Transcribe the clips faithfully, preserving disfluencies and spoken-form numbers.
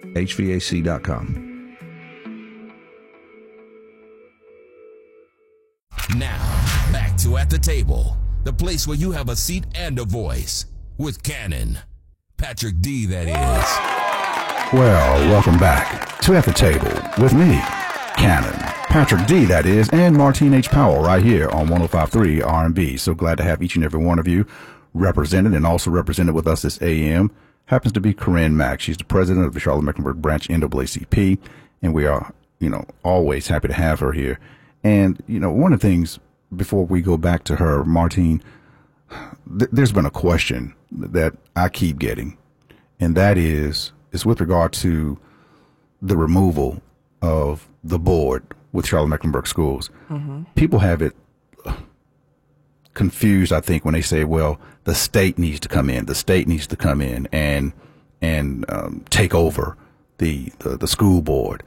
H V A C dot com. Now, back to At the Table, the place where you have a seat and a voice, with Cannon. Patrick D, that is. Well, welcome back to At the Table with me, Cannon. Patrick D, that is, and Martine H. Powell right here on one oh five point three R and B. So glad to have each and every one of you represented, and also represented with us this A M happens to be Corinne Mack. She's the president of the Charlotte-Mecklenburg branch N double A C P, and we are, you know, always happy to have her here. And, you know, one of the things, before we go back to her, Martine, th- there's been a question that I keep getting, and that is, is with regard to the removal of the board with Charlotte-Mecklenburg Schools. Mm-hmm. People have it confused, I think, when they say, well, the state needs to come in, the state needs to come in and, and um, take over the, the, the school board.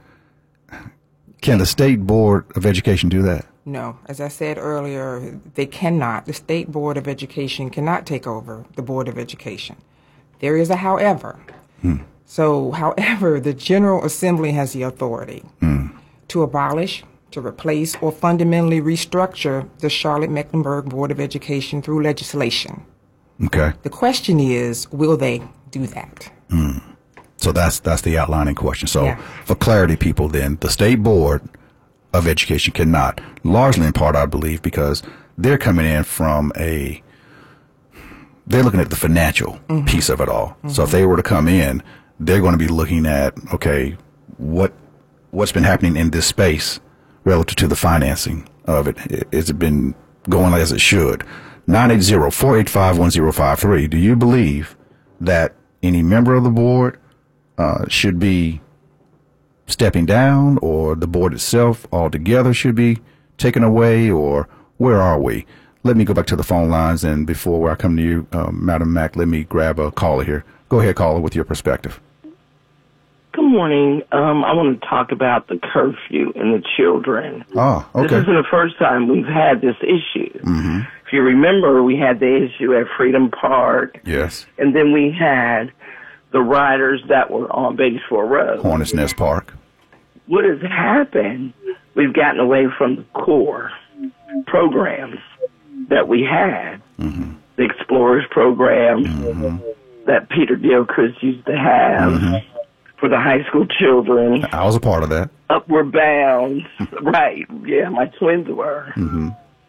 Can the State Board of Education do that? No. As I said earlier, they cannot. The State Board of Education cannot take over the Board of Education. There is a however. Hmm. So, however, the General Assembly has the authority hmm. to abolish, to replace, or fundamentally restructure the Charlotte-Mecklenburg Board of Education through legislation. Okay. The question is, will they do that? Hmm. So that's that's the outlining question. So yeah. For clarity, people, then, the State Board of Education cannot, largely in part, I believe, because they're coming in from a, they're looking at the financial mm-hmm. piece of it all. Mm-hmm. So if they were to come in, they're going to be looking at, okay, what what's been happening in this space relative to the financing of it. Has it been going as it should? nine eight zero, four eight five, one zero five three. Do you believe that any member of the board Uh, should be stepping down, or the board itself altogether should be taken away, or where are we? Let me go back to the phone lines, and before I come to you, uh, Madam Mack, let me grab a caller here. Go ahead, caller, with your perspective. Good morning. Um, I want to talk about the curfew and the children. Oh, okay. This isn't the first time we've had this issue. Mm-hmm. If you remember, we had the issue at Freedom Park. Yes. And then we had the riders that were on Batesville Road. Hornets Nest Park. What has happened, we've gotten away from the core programs that we had. Mm-hmm. The Explorers program mm-hmm. that Peter Gilchrist used to have mm-hmm. for the high school children. I was a part of that. Upward Bound. Right. Yeah, my twins were. Mm-hmm.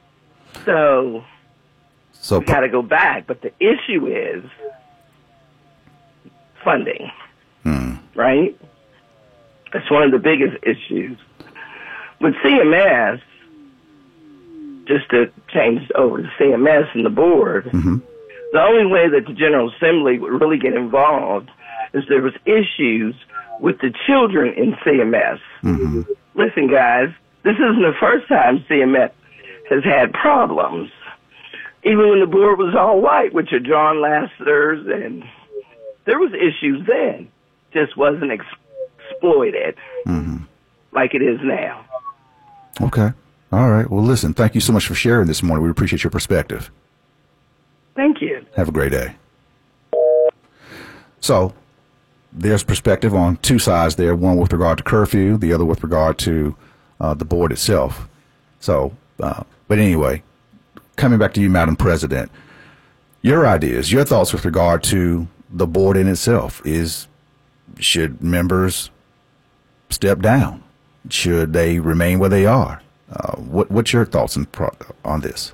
So, so we got to go back. But the issue is funding, hmm. right? That's one of the biggest issues. With C M S, just to change over to C M S and the board, mm-hmm. the only way that the General Assembly would really get involved is there was issues with the children in C M S. Mm-hmm. Listen, guys, this isn't the first time C M S has had problems. Even when the board was all white, which are John Lasseter's, and there was issues then, just wasn't ex- exploited mm-hmm. like it is now. Okay. All right. Well, listen, thank you so much for sharing this morning. We appreciate your perspective. Thank you. Have a great day. So there's perspective on two sides there, one with regard to curfew, the other with regard to uh, the board itself. So, uh, but anyway, coming back to you, Madam President, your ideas, your thoughts with regard to the board in itself. Is, should members step down? Should they remain where they are? Uh, what, what's your thoughts on, on this?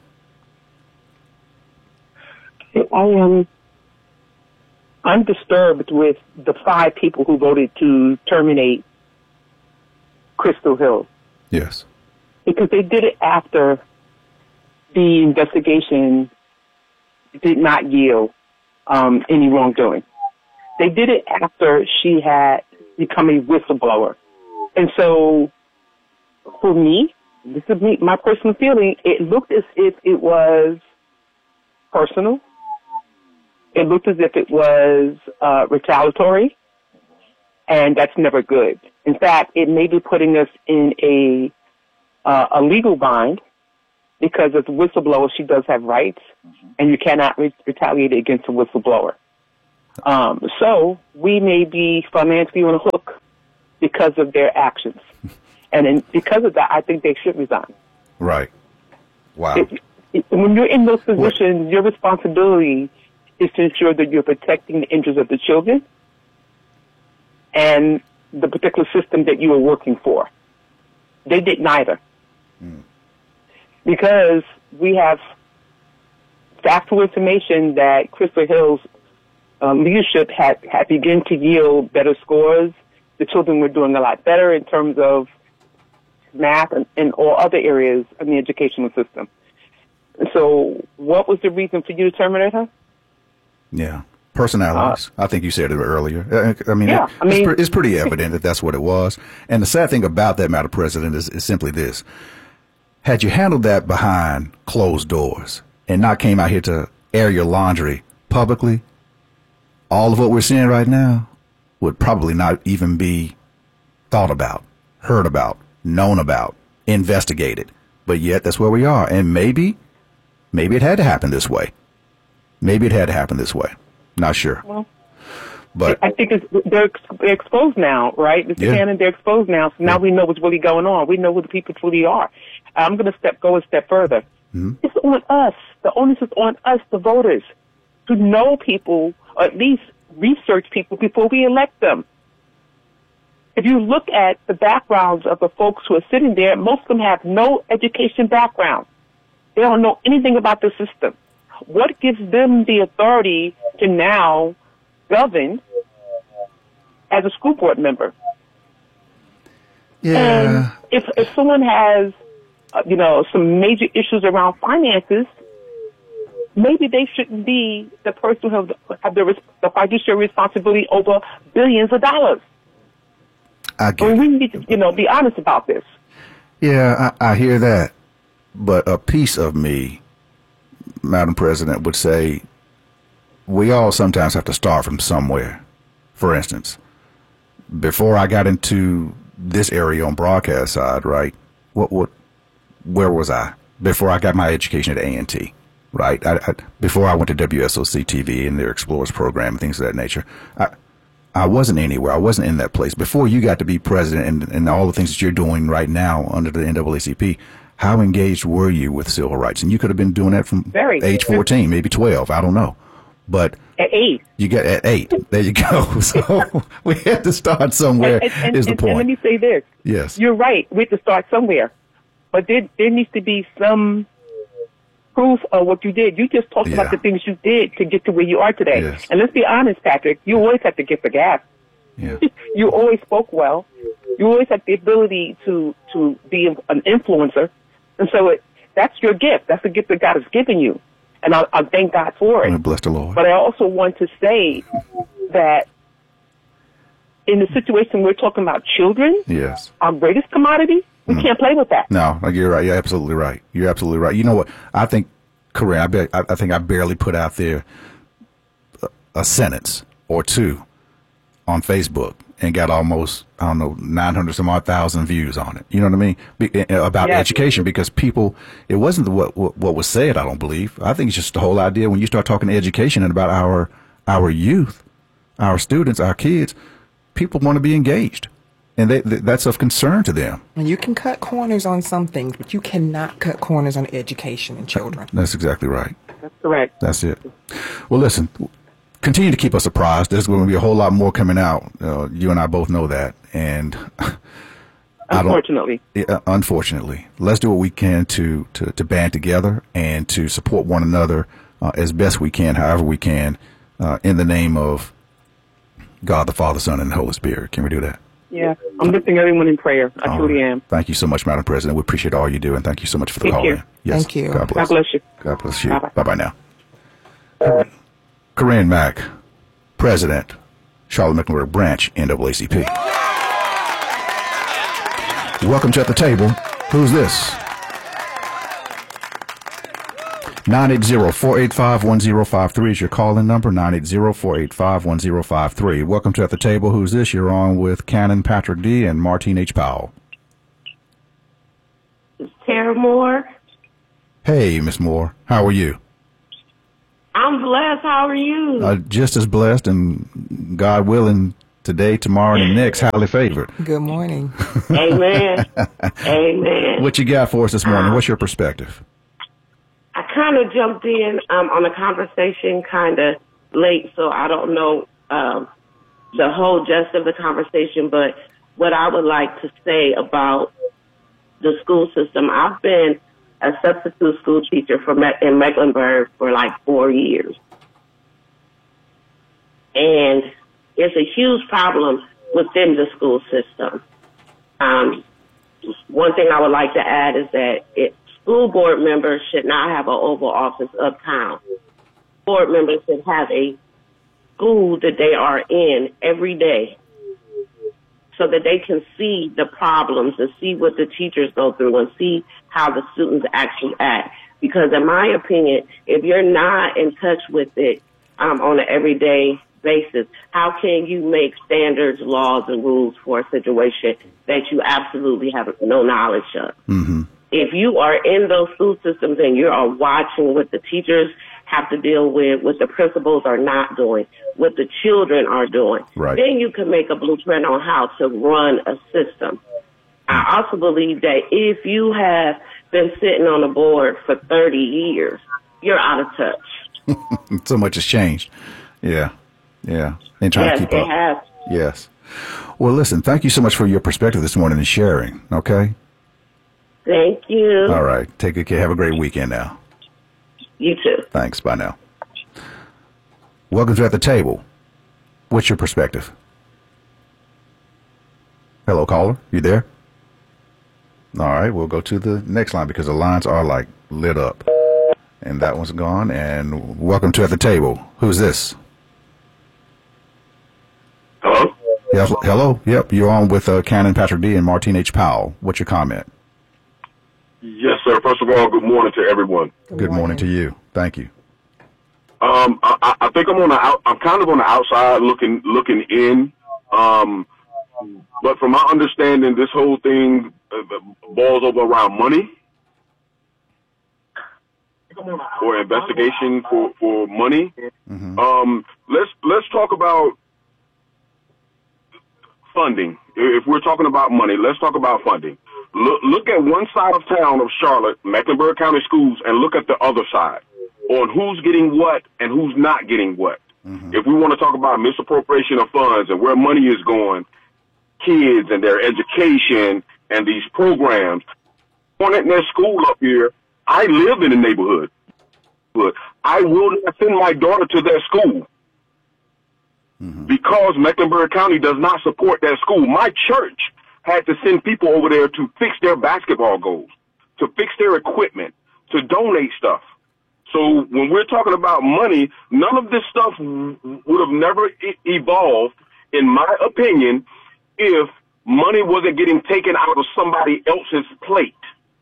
I am I'm disturbed with the five people who voted to terminate Crystal Hill. Yes. Because they did it after the investigation did not yield um, any wrongdoing. They did it after she had become a whistleblower. And so, for me, this is me, my personal feeling, it looked as if it was personal. It looked as if it was uh, retaliatory, and that's never good. In fact, it may be putting us in a uh, a legal bind, because as a whistleblower, she does have rights, and you cannot re- retaliate against a whistleblower. Um, so we may be financially on the hook because of their actions. And then because of that, I think they should resign. Right. Wow. It, it, when you're in those positions, what? Your responsibility is to ensure that you're protecting the interests of the children and the particular system that you are working for. They did neither. Mm. Because we have factual information that Crystal Hill's um, leadership had, had begun to yield better scores. The children were doing a lot better in terms of math and, and all other areas in the educational system. So what was the reason for you to terminate her? Yeah. Personalities. Uh, I think you said it earlier. I mean, yeah, it, I mean it's, pre- it's pretty evident that that's what it was. And the sad thing about that, Madam President, is, is simply this. Had you handled that behind closed doors and not came out here to air your laundry publicly, all of what we're seeing right now would probably not even be thought about, heard about, known about, investigated. But yet that's where we are. And maybe, maybe it had to happen this way. Maybe it had to happen this way. Not sure. Well, but I think it's, they're, they're exposed now, right? Mister Yeah. Cannon, they're exposed now. So now yeah. we know what's really going on. We know who the people truly are. I'm going to step go a step further. Mm-hmm. It's on us. The onus is on us, the voters, to know people, or at least research people before we elect them. If you look at the backgrounds of the folks who are sitting there, most of them have no education background. They don't know anything about the system. What gives them the authority to now govern as a school board member? yeah. And if if someone has, uh, you know, some major issues around finances, maybe they shouldn't be the person who have, have the, the fiduciary responsibility over billions of dollars. I get And it. we need to, you know, be honest about this. Yeah, I, I hear that. But a piece of me, Madam President, would say we all sometimes have to start from somewhere. For instance, before I got into this area on broadcast side, right, what, what, where was I? Before I got my education at A and T, right? I, I, before I went to W S O C T V and their Explorers program and things of that nature, I, I wasn't anywhere. I wasn't in that place. Before you got to be president and, and all the things that you're doing right now under the N double A C P, how engaged were you with civil rights? And you could have been doing that from Very. age fourteen, maybe twelve. I don't know. But At eight. you got at eight. There you go. So we had to start somewhere And, and, is the and, point. and let me say this. Yes. You're right. We have to start somewhere. But there, there needs to be some proof of what you did. You just talked Yeah. about the things you did to get to where you are today. Yes. And let's be honest, Patrick, you always have to get the gas. Yeah. You always spoke well. You always had the ability to, to be an influencer. And so it, that's your gift. That's the gift that God has given you. And I, I thank God for it. Oh, bless the Lord. But I also want to say that in the situation we're talking about children, Yes. our greatest commodity, we Mm. can't play with that. No, like you're right. You're absolutely right. You're absolutely right. You know what? I think, Corinne, I, bet, I, I think I barely put out there a, a sentence or two on Facebook and got almost, I don't know, nine hundred some odd thousand views on it. You know what I mean? Be, uh, about Yes. education, because people, it wasn't the, what, what what was said, I don't believe. I think it's just the whole idea when you start talking education and about our our youth, our students, our kids, people want to be engaged. And they, they, that's of concern to them. And you can cut corners on some things, but you cannot cut corners on education and children. That's exactly right. That's correct. That's it. Well, listen, continue to keep us apprised. There's going to be a whole lot more coming out. Uh, you and I both know that. And I don't, Unfortunately. uh, unfortunately, let's do what we can to, to, to band together and to support one another uh, as best we can, however we can, uh, in the name of God, the Father, Son, and the Holy Spirit. Can we do that? Yeah. I'm lifting everyone in prayer. I All truly right. am. Thank you so much, Madam President. We appreciate all you do, and thank you so much for the Take call. care. in. Yes. Thank you. God bless. God bless you. God bless you. Bye-bye. Bye-bye now. Corinne Mack, President, Charlotte Mecklenburg Branch, N double A C P. Welcome to At the Table. Who's this? nine eight zero, four eight five, one zero five three is your call-in number, nine eight zero, four eight five, one zero five three. Welcome to At the Table. Who's this? You're on with Cannon Patrick D. and Martine H. Powell. Tara Moore. Hey, Miss Moore. How are you? I'm blessed. How are you? Uh, just as blessed, and God willing, today, tomorrow, and the next, highly favored. Good morning. Amen. Amen. What you got for us this morning? What's your perspective? I kind of jumped in um, on the conversation kind of late, so I don't know um, the whole gist of the conversation, but what I would like to say about the school system, I've been a substitute school teacher for Me- in Mecklenburg for like four years. And it's a huge problem within the school system. Um, one thing I would like to add is that it, school board members should not have an Oval Office uptown. Board members should have a school that they are in every day so that they can see the problems and see what the teachers go through and see how the students actually act. Because in my opinion, if you're not in touch with it um, on an everyday basis, how can you make standards, laws, and rules for a situation that you absolutely have no knowledge of? Mm-hmm. If you are in those school systems and you are watching what the teachers have to deal with, what the principals are not doing, what the children are doing, right, then you can make a blueprint on how to run a system. I also believe that if you have been sitting on a board for thirty years, you're out of touch. So much has changed. Yeah. Yeah. And trying yes, to keep it up. has. Yes. Well, listen, thank you so much for your perspective this morning and sharing. Okay? Thank you. All right. Take good care. Have a great weekend now. You too. Thanks. Bye now. Welcome to At the Table. What's your perspective? Hello, caller. You there? All right. We'll go to the next line because the lines are like lit up. And that one's gone. And welcome to At the Table. Who's this? Hello? Yes, hello. Yep. You're on with uh, Cannon, Patrick D, and Martine H. Powell. What's your comment? Yes, sir. First of all, good morning to everyone. Good, good morning. morning to you. Thank you. Um, I, I think I'm on the out, I'm kind of on the outside looking looking in. Um, but from my understanding, this whole thing uh, boils over around money or investigation for, for money. Mm-hmm. Um, let's let's talk about funding. If we're talking about money, let's talk about funding. Look, look at one side of town of Charlotte, Mecklenburg County Schools, and look at the other side on who's getting what and who's not getting what. Mm-hmm. If we want to talk about misappropriation of funds and where money is going, kids and their education and these programs, on in their school up here, I live in the neighborhood. But I will not send my daughter to their school mm-hmm. because Mecklenburg County does not support that school. My church had to send people over there to fix their basketball goals, to fix their equipment, to donate stuff. So when we're talking about money, none of this stuff w- would have never e- evolved, in my opinion, if money wasn't getting taken out of somebody else's plate.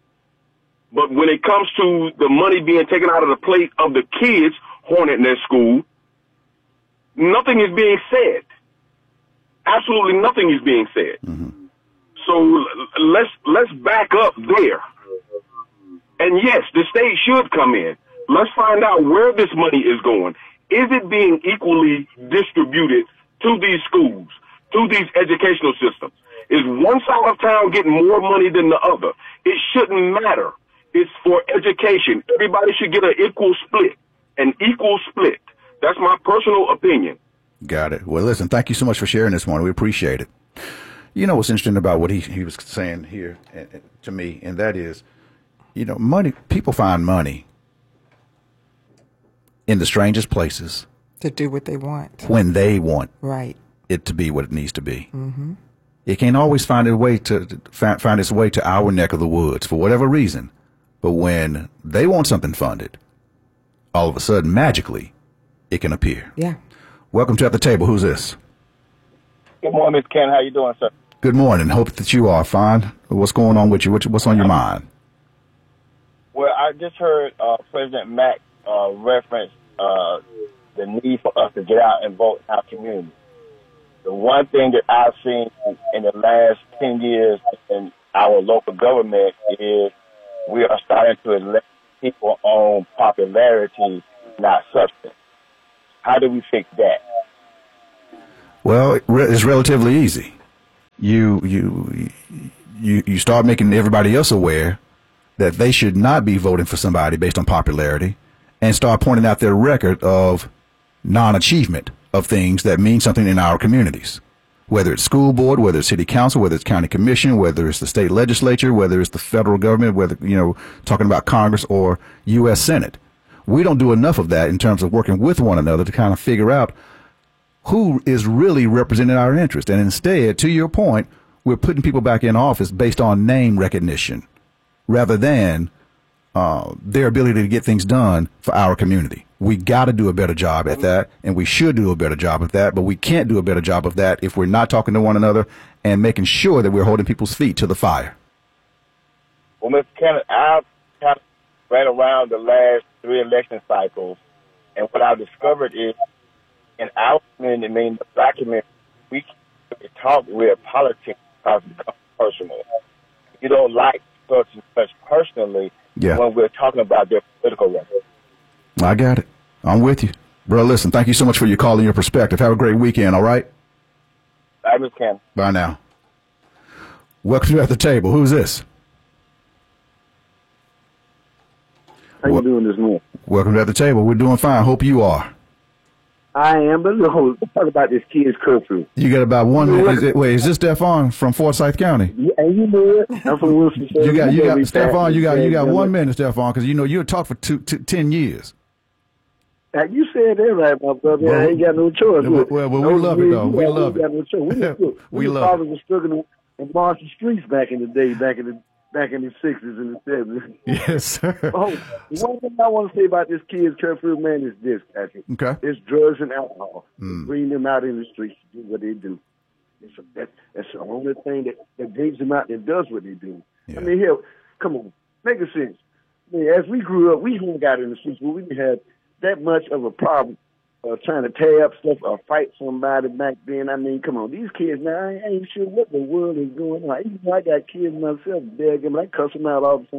But when it comes to the money being taken out of the plate of the kids, Hornet Nest School, nothing is being said. Absolutely nothing is being said. Mm-hmm. So let's let's back up there. And yes, the state should come in. Let's find out where this money is going. Is it being equally distributed to these schools, to these educational systems? Is one side of town getting more money than the other? It shouldn't matter. It's for education. Everybody should get an equal split, an equal split. That's my personal opinion. Got it. Well, listen, thank you so much for sharing this morning. We appreciate it. You know what's interesting about what he, he was saying here uh, to me, and that is, you know, money, people find money in the strangest places. To do what they want. When they want right. it to be what it needs to be. Mm-hmm. It can't always find a way to, to find, find its way to our neck of the woods for whatever reason. But when they want something funded, all of a sudden, magically, it can appear. Yeah. Welcome to At the Table. Who's this? Good morning, Mister Ken. How you doing, sir? Good morning. Hope that you are fine. What's going on with you? What's on your mind? Well, I just heard uh, President Mack uh, reference uh, the need for us to get out and vote in our community. The one thing that I've seen in the last ten years in our local government is we are starting to elect people on popularity, not substance. How do we fix that? Well, it's relatively easy. You you you you start making everybody else aware that they should not be voting for somebody based on popularity, and start pointing out their record of non-achievement of things that mean something in our communities. Whether it's school board, whether it's city council, whether it's county commission, whether it's the state legislature, whether it's the federal government, whether, you know, talking about Congress or U S Senate. We don't do enough of that in terms of working with one another to kind of figure out who is really representing our interest. And instead, to your point, we're putting people back in office based on name recognition rather than uh, their ability to get things done for our community. We got to do a better job at that, and we should do a better job of that, but we can't do a better job of that if we're not talking to one another and making sure that we're holding people's feet to the fire. Well, Mister Kenneth, I've kind of ran around the last three election cycles, and what I've discovered is in our community, I mean the black community, we can't talk real politics because it becomes personal. You don't like such and such personally yeah. when we're talking about their political record. I got it. I'm with you. Bro, listen, thank you so much for your call and your perspective. Have a great weekend, all right? Bye, Mister Kenneth. Bye now. Welcome to At the Table. Who's this? How you doing this morning? Welcome to At the Table. We're doing fine. Hope you are. I am, but look, let's talk about this kids' curfew. You got about one minute. Is it, wait, is this Stefan from Forsyth County? Yeah, and you know it. I'm from Wilson. You got, you got, Stefan. You got, you got one minute, Stefan, because you know you talked for two, two, ten years. Now, you said that right, my brother. Well, I ain't got no choice. Well, well, well we love it though. We love it. Got no choice. We, we love fathers were struggling in Marshall streets back in the day, back in the back in the sixties and the seventies. Yes, sir. Oh, one thing I want to say about this kids' curfew, man, is this, Patrick. Okay. It's drugs and alcohol. Mm. Bring them out in the streets to do what they do. It's a, that, that's the only thing that, that brings them out and does what they do. Yeah. I mean, hell, come on, make a sense. I mean, as we grew up, we hung out in the streets, but we didn't have that much of a problem uh, trying to tear up stuff or fight somebody back then. I mean, come on, these kids now, I ain't sure what the world is going on. Even though I got kids myself, daggum, I cuss them out all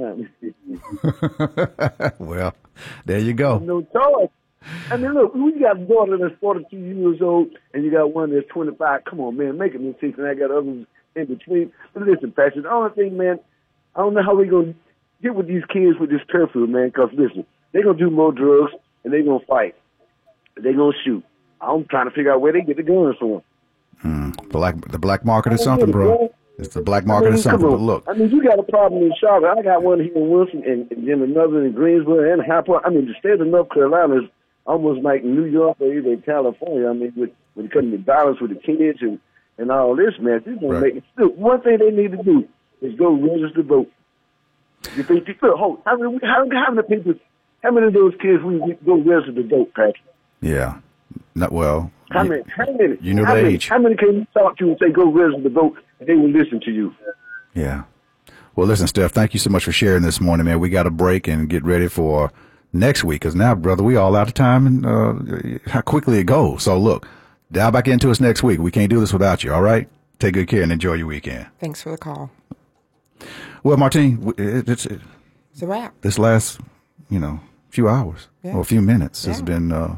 the time. Well, there you go. No choice. I mean, look, we got a daughter that's forty-two years old, and you got one that's twenty-five. Come on, man, make it mistakes, and I got others in between. But listen, Patrick, the only thing, man, I don't know how we're going to get with these kids with this curfew, man, because, listen, they're going to do more drugs, and they're going to fight. They're going to shoot. I'm trying to figure out where they get the guns from. Hmm. Black, the black market is something, bro. It's the black market I mean, is something, but look. I mean, you got a problem in Charlotte. I got one here in Wilson, and, and then another in Greensboro and Hyde Park. I mean, the state of North Carolina is almost like New York or even California. I mean, with, when it comes to violence with the kids and, and all this, man, this don't right. make it. Look, one thing they need to do is go register to vote. You think, look, hold, how many, how, how many people, how many of those kids we, we go register to vote, Patrick? Yeah. Not well. How you, many? How many? You know how the many, age. How many can you talk to and say go register to vote, and they will listen to you? Yeah. Well, listen, Steph, thank you so much for sharing this morning, man. We got to break and get ready for next week, because now, brother, we all out of time, and uh, how quickly it goes. So, look, dial back into us next week. We can't do this without you, all right? Take good care and enjoy your weekend. Thanks for the call. Well, Martine, it, it's, it, it's a wrap. This last, you know, few hours yeah. or a few minutes yeah. has been uh,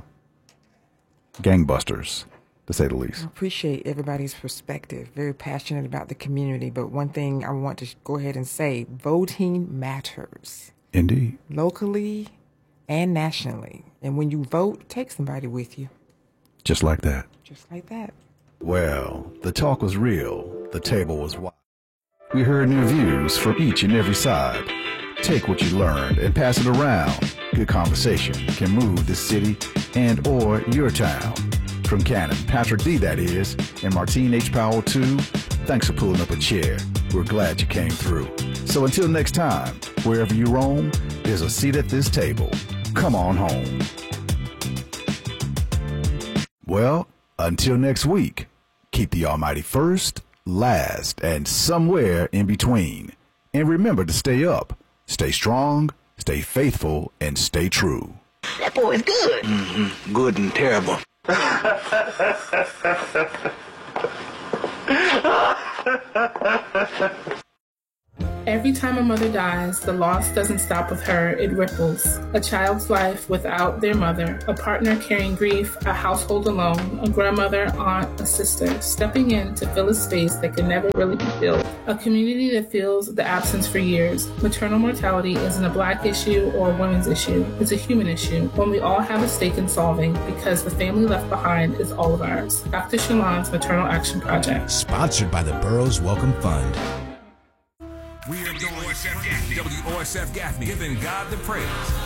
gangbusters, to say the least. I appreciate everybody's perspective. Very passionate about the community. But one thing I want to go ahead and say, voting matters. Indeed. Locally and nationally. And when you vote, take somebody with you. Just like that. Just like that. Well, the talk was real. The table was wide. We heard new views from each and every side. Take what you learned and pass it around. Good conversation can move the city and or your town. From Cannon, Patrick D, that is, and Martine H. Powell, too, thanks for pulling up a chair. We're glad you came through. So until next time, wherever you roam, there's a seat at this table. Come on home. Well, until next week, keep the Almighty first, last, and somewhere in between. And remember to stay up, stay strong, stay faithful, and stay true. That boy is good. Mm-hmm. Good and terrible. Every Every time a mother dies, the loss doesn't stop with her, it ripples. A child's life without their mother, a partner carrying grief, a household alone, a grandmother, aunt, a sister, stepping in to fill a space that can never really be filled. A community that feels the absence for years. Maternal mortality isn't a black issue or a women's issue. It's a human issue, one we all have a stake in solving because the family left behind is all of ours. Doctor Shalon's Maternal Action Project. Sponsored by the Burroughs Welcome Fund. We are W O S F Gaffney. W O S F Gaffney, giving God the praise.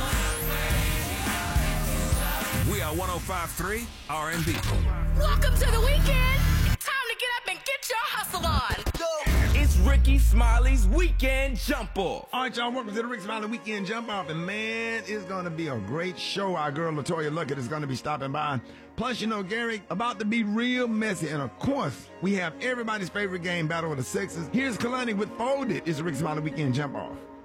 We are one oh five point three R and B. Welcome to the weekend. Time to get up and get your hustle on. Go. It's Ricky Smiley's Weekend Jump Off. All right, y'all, welcome to the Ricky Smiley Weekend Jump Off. And man, it's going to be a great show. Our girl LaToya Luckett is going to be stopping by. Plus, you know, Gary, about to be real messy. And of course, we have everybody's favorite game, Battle of the Sexes. Here's Kalani with Folded. It's the Ricky Smiley Weekend Jump Off.